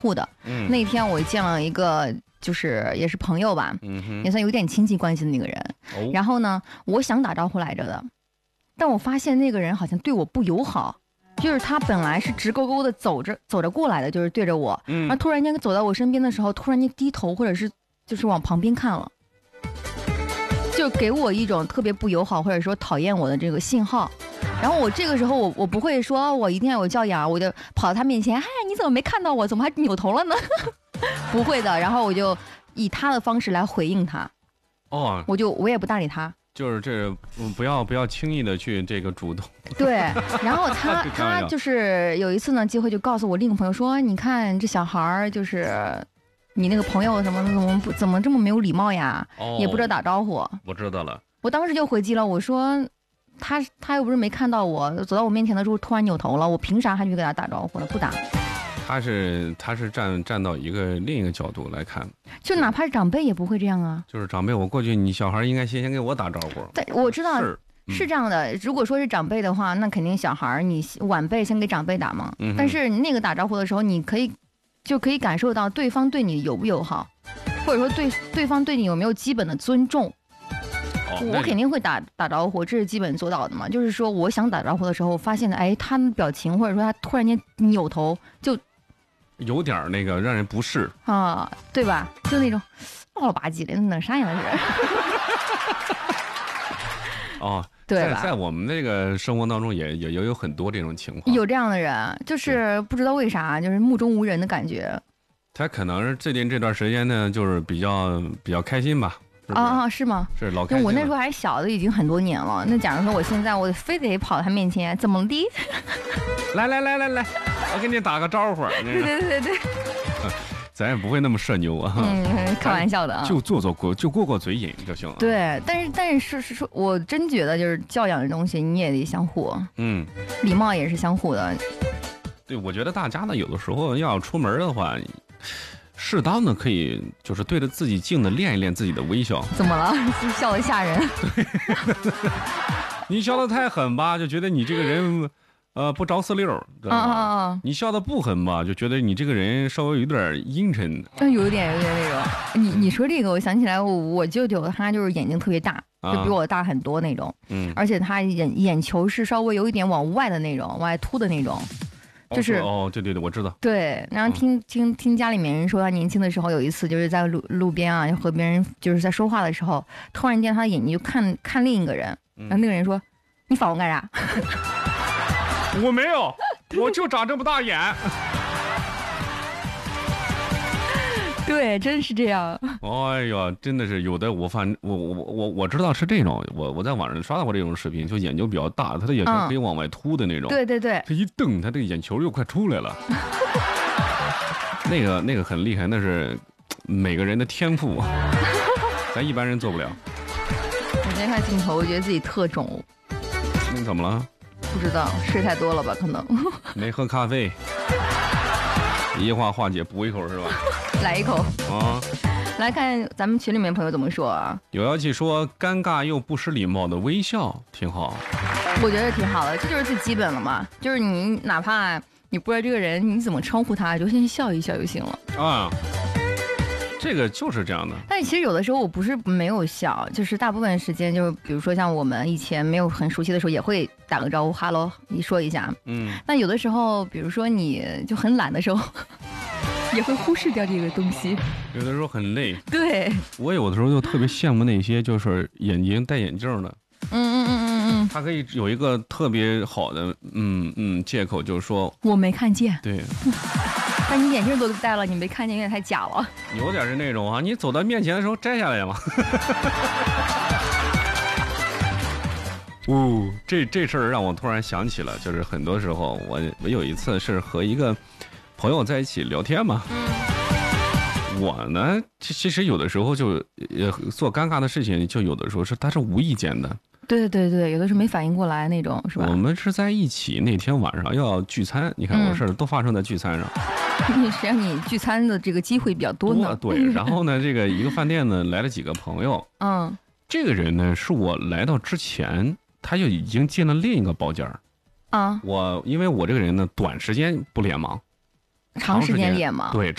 户的。那天我见了一个，就是也是朋友吧，也算有点亲戚关系的那个人。然后呢，我想打招呼来着的，但我发现那个人好像对我不友好，就是他本来是直勾勾的走着过来的，就是对着我，然后突然间走到我身边的时候，突然间低头，或者是就是往旁边看了，就给我一种特别不友好或者说讨厌我的这个信号。然后我这个时候我不会说我一定要有教养，我就跑到他面前，嗨，你怎么没看到我？怎么还扭头了呢？不会的。然后我就以他的方式来回应他。我也不搭理他。 就是这不要轻易的去这个主动。 对，然后他就是有一次呢，机会就告诉我另一个朋友说，你看这小孩就是你那个朋友怎么这么没有礼貌呀？也不知道打招呼。 我知道了。我当时就回击了，我说他又不是没看到我，走到我面前的时候突然扭头了，我凭啥还去给他打招呼呢？不打。 他是站到另一个角度来看， 就哪怕是长辈也不会这样啊。 就是长辈，我过去，你小孩应该先给我打招呼。 对，我知道是这样的。如果说是长辈的话，那肯定小孩你晚辈先给长辈打嘛。但是那个打招呼的时候，你可以感受到对方对你友不友好，或者说对方对你有没有基本的尊重。我肯定会打招呼，这是基本做到的嘛。就是说，我想打招呼的时候，发现他的表情，或者说他突然间扭头，就有点那个让人不适啊，对吧？就那种唠了吧唧的，那啥呀那是。对吧？ 在我们那个生活当中也有很多这种情况。 有这样的人，就是不知道为啥，就是目中无人的感觉。 他可能是最近这段时间呢，就是比较开心吧。 是吗？ 是老开心。 我那时候还小的，已经很多年了。那假如说我现在我非得跑到他面前，怎么的？ 来，我给你打个招呼。 对。 咱也不会那么社牛啊。 开玩笑的啊。 就过嘴瘾就行了。 对，但是说，我真觉得就是教养的东西，你也得相互。礼貌也是相互的。 对，我觉得大家呢，有的时候要出门的话。适当的可以就是对着自己镜子练一练自己的微笑。 怎么了？笑得吓人。 对，你笑得太狠吧，就觉得你这个人不着四溜，你笑得不狠吧，就觉得你这个人稍微有点阴沉。 有点那种。你说这个，我想起来我舅舅他就是眼睛特别大，就比我大很多那种。而且他眼球是稍微有一点往外的那种，往外凸的那种。就是对，我知道。 对，然后听家里面人说，他年轻的时候有一次就是在路边啊，和别人就是在说话的时候，突然间他的眼睛就看另一个人，然后那个人说：“你反我干啥？” 我没有，我就长这么大眼。 对，真是这样。 哎呀，真的是有的，我知道是这种，我在网上刷到过这种视频，就眼睛比较大，他的眼球可以往外凸的那种。 对， 他一瞪，他这个眼球又快出来了。那个很厉害，那是每个人的天赋，咱一般人做不了。 我今天看镜头，我觉得自己特肿。 你怎么了？ 不知道，睡太多了吧？可能。 没喝咖啡。一话化解，补一口是吧？ 来一口啊！来看咱们群里面朋友怎么说啊？ 有妖气说尴尬又不失礼貌的微笑挺好， 我觉得挺好的，这就是最基本了嘛。就是你哪怕你不知道这个人你怎么称呼他，就先笑一笑就行了啊。 这个就是这样的。 但其实有的时候我不是没有笑，就是大部分时间就是比如说像我们以前没有很熟悉的时候，也会打个招呼哈喽，你说一下。但有的时候比如说你就很懒的时候。也会忽视掉这个东西， 有的时候很累。 对， 我有的时候就特别羡慕那些就是戴眼镜的，他可以有一个特别好的借口，就是说我没看见。 对， 但你眼镜都戴了，你没看见，有点太假了。 有点是那种啊，你走到面前的时候摘下来嘛。这事儿让我突然想起了，就是很多时候我有一次是和一个朋友在一起聊天嘛，我呢其实有的时候就做尴尬的事情，就有的时候他是无意间的。 对，有的时候没反应过来那种，是吧？ 我们是在一起那天晚上要聚餐，你看我事儿都发生在聚餐上。 谁让你聚餐的这个机会比较多呢？ 对，然后呢，这个一个饭店呢来了几个朋友，这个人呢是我来到之前他就已经进了另一个包间啊。因为我这个人呢短时间不脸盲。 长时间练吗？ 对。